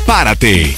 Párate.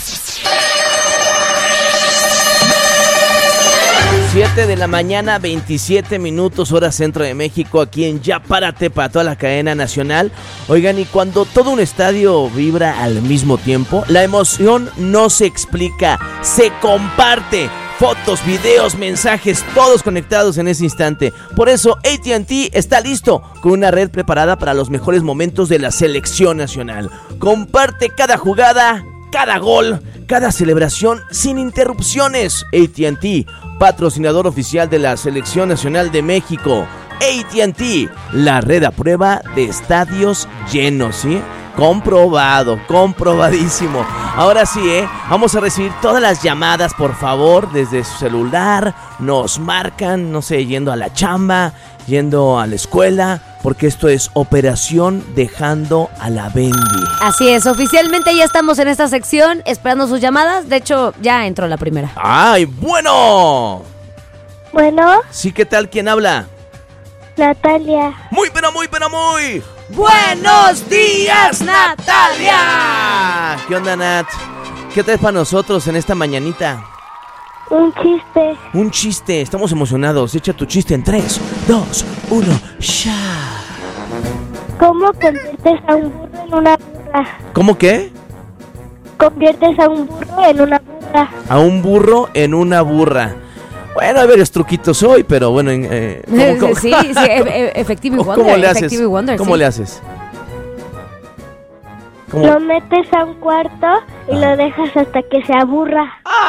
7 de la mañana, 27 minutos, hora centro de México, aquí en Ya Párate para toda la cadena nacional. Oigan, y cuando todo un estadio vibra al mismo tiempo, la emoción no se explica, se comparte. Fotos, videos, mensajes, todos conectados en ese instante. Por eso AT&T está listo con una red preparada para los mejores momentos de la selección nacional. Comparte cada jugada, cada gol, cada celebración sin interrupciones. AT&T, patrocinador oficial de la Selección Nacional de México. AT&T, la red a prueba de estadios llenos, ¿sí? Comprobado, comprobadísimo. Ahora sí, vamos a recibir todas las llamadas, por favor, desde su celular. Nos marcan, no sé, yendo a la chamba, yendo a la escuela, porque esto es Operación Dejando a la Bendy. Así es, oficialmente ya estamos en esta sección, esperando sus llamadas. De hecho, ya entró la primera. ¡Ay, bueno! Bueno, Sí, ¿qué tal? ¿Quién habla? Natalia. Muy, pero muy, pero muy... ¡Buenos días, Natalia! ¿Qué onda, Nat? ¿Qué traes para nosotros en esta mañanita? Un chiste. Un chiste, estamos emocionados. Echa tu chiste en 3, 2, 1, ¡ya! ¿Cómo conviertes a un burro en una burra? ¿Cómo qué? Conviertes a un burro en una burra. A un burro en una burra. Bueno, hay varios truquitos hoy, pero bueno, ¿cómo? Sí, efectivo y wonder. ¿Cómo le haces? Effective Wonder, ¿Cómo sí. le haces? ¿Cómo? Lo metes a un cuarto y lo dejas hasta que se aburra.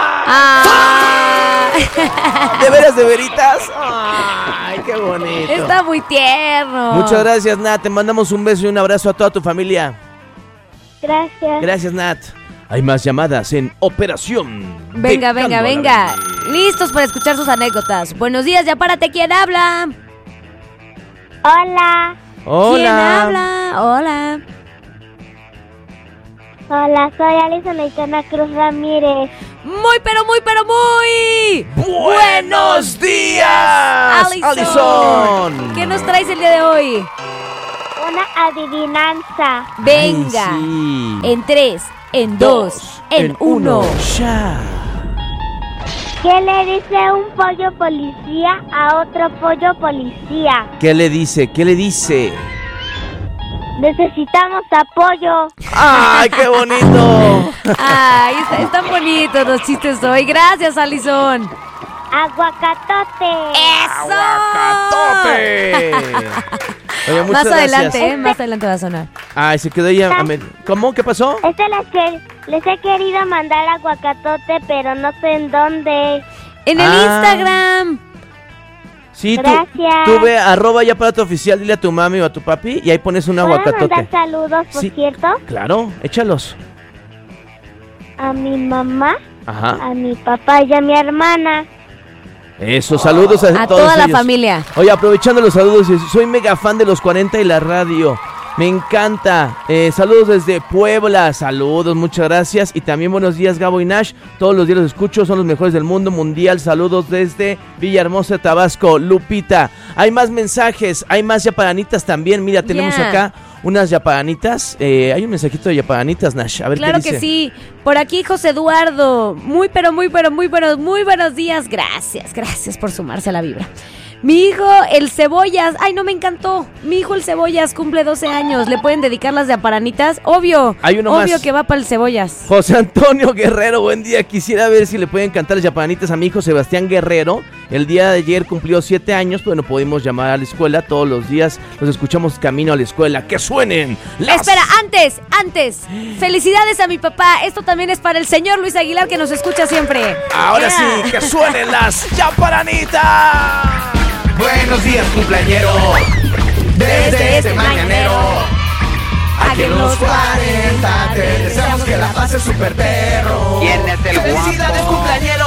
Ah. ¿De veras, de veritas? ¡Ay, qué bonito! Está muy tierno. Muchas gracias, Nat. Te mandamos un beso y un abrazo a toda tu familia. Gracias. Gracias, Nat. Hay más llamadas en Operación. Venga, Dejando venga, a la venga. Bendy. Listos para escuchar sus anécdotas. Buenos días, ya párate, ¿quién habla? Hola. Hola. ¿Quién habla? Hola. Hola, soy Alison Aitana Cruz Ramírez. Muy, pero muy, pero muy. ¡Buenos días, Alison! ¿Qué nos traes el día de hoy? Una adivinanza. Venga. Ay, sí. En 3, en 2, en 1. ¡Ya! ¿Qué le dice un pollo policía a otro pollo policía? ¿Qué le dice? ¿Qué le dice? Necesitamos apoyo. ¡Ay, qué bonito! Ay, están bonitos los chistes hoy. Gracias, Alison. Aguacatote. ¡Eso! ¡Aguacatote! Oye, muchas Más adelante, gracias. más adelante va a sonar. Ay, se quedó ella. ¿Cómo? ¿Qué pasó? Les he querido mandar aguacatote, pero no sé en dónde. En el Instagram. Sí, Gracias. tú ve @ya para tu oficial, dile a tu mami o a tu papi y ahí pones un ¿Puedo aguacatote. mandar saludos, por Sí. cierto? Claro, échalos. A mi mamá, Ajá. a mi papá y a mi hermana. Eso, saludos a A todos toda la ellos. familia. Oye, aprovechando los saludos, soy mega fan de los 40 y la radio. Me encanta. Saludos desde Puebla. Saludos, muchas gracias. Y también buenos días, Gabo y Nash. Todos los días los escucho, son los mejores del mundo mundial. Saludos desde Villahermosa, Tabasco. Lupita. Hay más mensajes, hay más yapaganitas también. Mira, tenemos acá unas yapaganitas. Hay un mensajito de yapaganitas, Nash. A ver Claro qué dice. que sí. Por aquí, José Eduardo. Muy buenos días. Gracias por sumarse a la vibra. Mi hijo, el Cebollas. Ay, no, me encantó. Mi hijo, el Cebollas, cumple 12 años. ¿Le pueden dedicar las yapaganitas? Obvio. Hay uno Obvio más. que va para el Cebollas. José Antonio Guerrero, buen día. Quisiera ver si le pueden cantar las yapaganitas a mi hijo Sebastián Guerrero. El día de ayer cumplió 7 años, pero no pudimos llamar a la escuela. Todos los días los escuchamos camino a la escuela. ¡Que suenen! Espera, antes. Felicidades a mi papá. Esto también es para el señor Luis Aguilar, que nos escucha siempre. Ahora sí, que suenen las yapaganitas. Buenos días, cumpleañero. Desde este mañanero. Aquí en los 40 te deseamos que la pases súper perro. ¿Quién es el guapo? ¡Felicidades, cumpleañero!